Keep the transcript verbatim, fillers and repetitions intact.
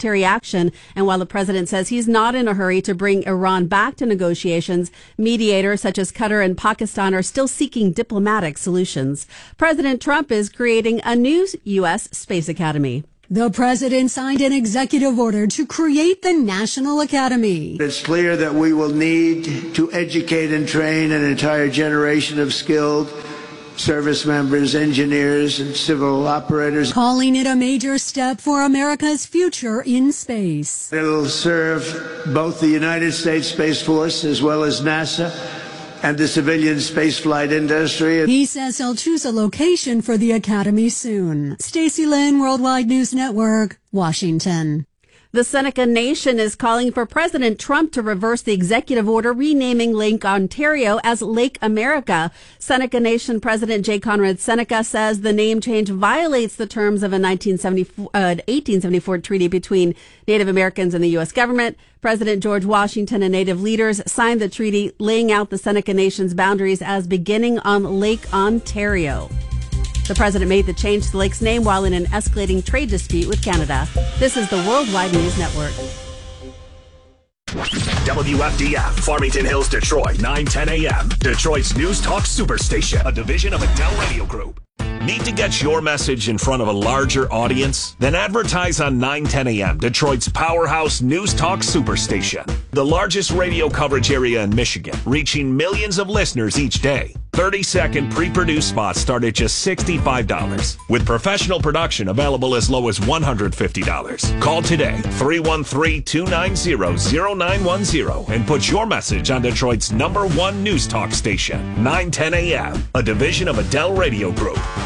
military action. And while the president says he's not in a hurry to bring Iran back to negotiations, mediators such as Qatar and Pakistan are still seeking diplomatic solutions. President Trump is creating a new U S Space Academy. The president signed an executive order to create the National Academy. It's clear that we will need to educate and train an entire generation of skilled service members, engineers, and civil operators. Calling it a major step for America's future in space. It'll serve both the United States Space Force as well as NASA and the civilian spaceflight industry. He says he'll choose a location for the Academy soon. Stacey Lynn, Worldwide News Network, Washington. The Seneca Nation is calling for President Trump to reverse the executive order renaming Lake Ontario as Lake America. Seneca Nation President J. Conrad Seneca says the name change violates the terms of a nineteen seventy-four, uh, eighteen seventy-four treaty between Native Americans and the U S government. President George Washington and Native leaders signed the treaty laying out the Seneca Nation's boundaries as beginning on Lake Ontario. The president made the change to the lake's name while in an escalating trade dispute with Canada. This is the Worldwide News Network. W F D F, Farmington Hills, Detroit, nine ten a.m. Detroit's News Talk Superstation, a division of Adele Radio Group. Need to get your message in front of a larger audience? Then advertise on nine ten a.m., Detroit's powerhouse News Talk Superstation. The largest radio coverage area in Michigan, reaching millions of listeners each day. thirty-second pre-produced spots start at just sixty-five dollars, with professional production available as low as one hundred fifty dollars. Call today, three one three, two nine zero, zero nine one zero, and put your message on Detroit's number one News Talk station, nine ten a.m., a division of Adele Radio Group.